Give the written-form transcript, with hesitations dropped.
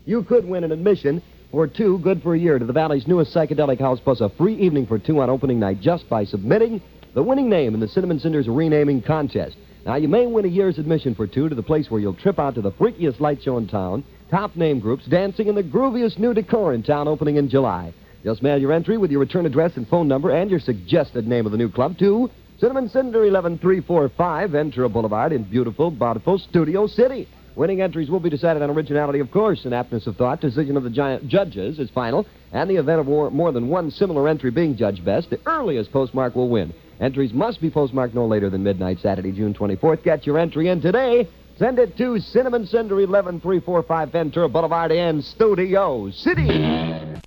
you could win an admission for two, good for a year, to the Valley's newest psychedelic house, plus a free evening for two on opening night just by submitting the winning name in the Cinnamon Cinders renaming contest. Now, you may win a year's admission for two to the place where you'll trip out to the freakiest light show in town, top name groups dancing in the grooviest new decor in town opening in July. Just mail your entry with your return address and phone number and your suggested name of the new club to Cinnamon Cinder 11345 Ventura Boulevard in beautiful, bountiful Studio City. Winning entries will be decided on originality, of course, and aptness of thought. Decision of the judges is final, and the event of more than one similar entry being judged best, the earliest postmark will win. Entries must be postmarked no later than midnight Saturday, June 24th. Get your entry in today. Send it to Cinnamon Cinder 11345 Ventura Boulevard in Studio City.